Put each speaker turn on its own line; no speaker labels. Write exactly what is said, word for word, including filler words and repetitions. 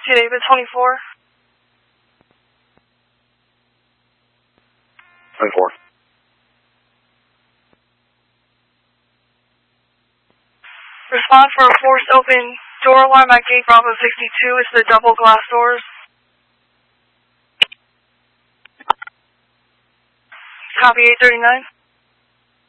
David twenty-four.
twenty-four.
Respond for a forced open door alarm at gate Bravo sixty-two. It's the double glass doors. Copy eight thirty-nine.